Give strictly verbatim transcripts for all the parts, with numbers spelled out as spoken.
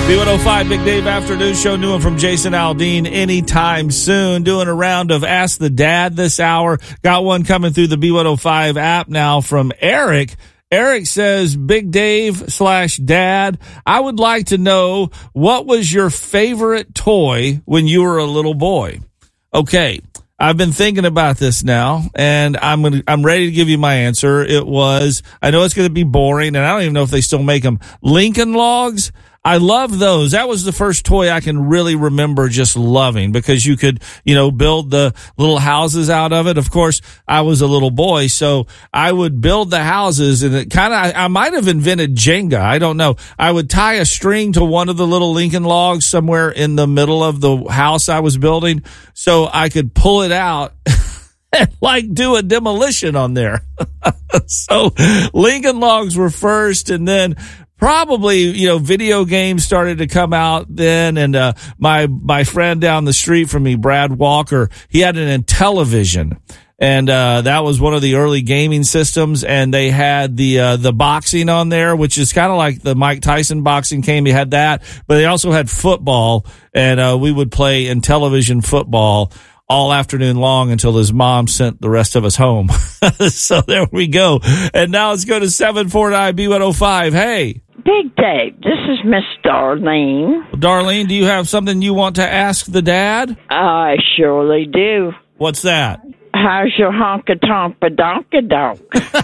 B one oh five Big Dave Afternoon Show, new one from Jason Aldean anytime soon. Doing a round of Ask the Dad this hour. Got one coming through the B one oh five app now from Eric. Eric says, Big Dave slash Dad, I would like to know, what was your favorite toy when you were a little boy? Okay, I've been thinking about this now, and I'm gonna, I'm ready to give you my answer. It was, I know it's going to be boring, and I don't even know if they still make them, Lincoln Logs. I love those. That was the first toy I can really remember just loving, because you could, you know, build the little houses out of it. Of course, I was a little boy, so I would build the houses, and it kind of, I, I might have invented Jenga. I don't know. I would tie a string to one of the little Lincoln Logs somewhere in the middle of the house I was building, so I could pull it out and like do a demolition on there. So Lincoln Logs were first, and then probably, you know, video games started to come out then, and uh my my friend down the street from me, Brad Walker, he had an Intellivision, and uh that was one of the early gaming systems, and they had the uh the boxing on there, which is kind of like the Mike Tyson boxing game. He had that, but they also had football, and uh we would play Intellivision football all afternoon long until his mom sent the rest of us home. So there we go. And now let's go to seven four nine B one oh five. Hey. Big Dave, this is Miss Darlene. Darlene, do you have something you want to ask the dad? I surely do. What's that? How's your honka-tonka-donka-donk?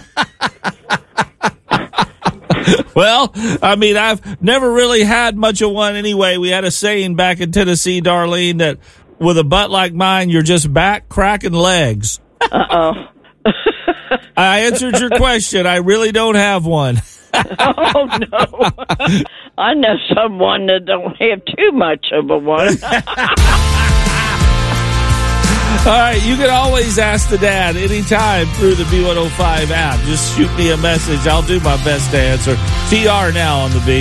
Well, I mean, I've never really had much of one anyway. We had a saying back in Tennessee, Darlene, that with a butt like mine, you're just back cracking legs. Uh-oh. I answered your question. I really don't have one. Oh, no. I know someone that don't have too much of a one. All right, you can always ask the dad anytime through the B one oh five app. Just shoot me a message. I'll do my best to answer. T R now on the B.